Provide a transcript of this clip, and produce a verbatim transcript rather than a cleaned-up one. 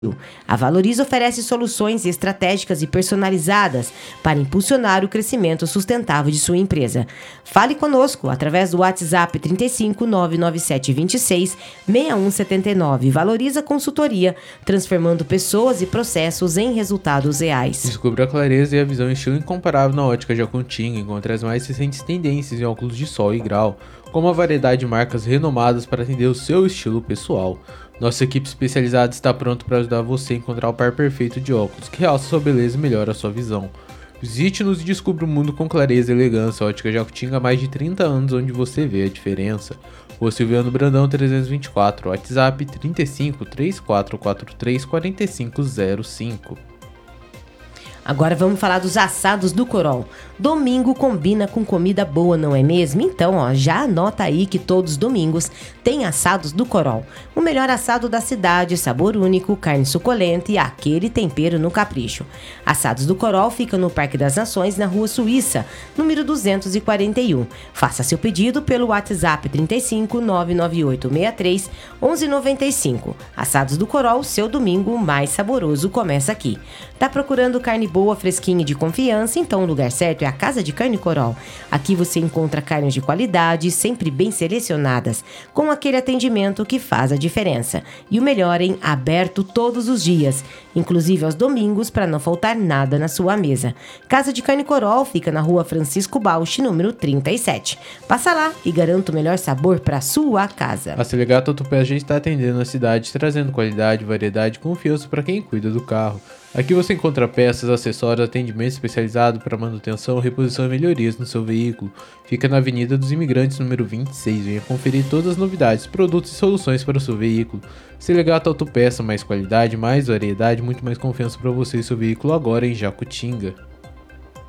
A Valoriza oferece soluções estratégicas e personalizadas para impulsionar o crescimento sustentável de sua empresa. Fale conosco através do WhatsApp trinta e cinco, nove nove sete dois seis, seis um sete nove. Valoriza Consultoria, transformando pessoas e processos em resultados reais. Descubra a clareza e a visão em estilo incomparável na ótica Jacutinga. Encontre as mais recentes tendências em óculos de sol e grau, com uma variedade de marcas renomadas para atender o seu estilo pessoal. Nossa equipe especializada está pronta para ajudar você a encontrar o par perfeito de óculos, que realça sua beleza e melhora a sua visão. Visite-nos e descubra o mundo com clareza e elegância. Ótica Jacutinga há mais de trinta anos, onde você vê a diferença. Rua Silviano Brandão trezentos e vinte e quatro, WhatsApp trinta e cinco, três quatro quatro três, quatro cinco zero cinco. Agora vamos falar dos assados do Corol. Domingo combina com comida boa, não é mesmo? Então, ó, já anota aí que todos os domingos tem assados do Corol. O melhor assado da cidade, sabor único, carne suculenta e aquele tempero no capricho. Assados do Corol fica no Parque das Nações, na Rua Suíça, número duzentos e quarenta e um. Faça seu pedido pelo WhatsApp trinta e cinco, nove nove oito seis três, onze noventa e cinco. Assados do Corol, seu domingo mais saboroso começa aqui. Tá procurando carne boa, fresquinha e de confiança? Então o lugar certo é a Casa de Carne Corol. Aqui você encontra carnes de qualidade, sempre bem selecionadas, com aquele atendimento que faz a diferença. E o melhor, hein? Aberto todos os dias, inclusive aos domingos, para não faltar nada na sua mesa. Casa de Carne Corol fica na Rua Francisco Bausch, número trinta e sete. Passa lá e garanta o melhor sabor para sua casa. A Selegato Autopeças já está atendendo a cidade, trazendo qualidade, variedade e confiança para quem cuida do carro. Aqui você encontra peças, acessórios, atendimento especializado para manutenção, reposição e melhorias no seu veículo. Fica na Avenida dos Imigrantes, número vinte e seis. Venha conferir todas as novidades, produtos e soluções para o seu veículo. Selegato Autopeça, mais qualidade, mais variedade, muito mais confiança para você e seu veículo agora em Jacutinga.